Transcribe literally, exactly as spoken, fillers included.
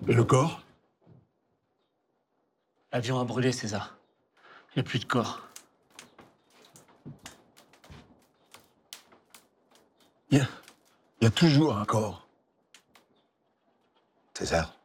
Et le corps? L'avion a brûlé, César. Il n'y a plus de corps. Il y a, il y a toujours un corps. César,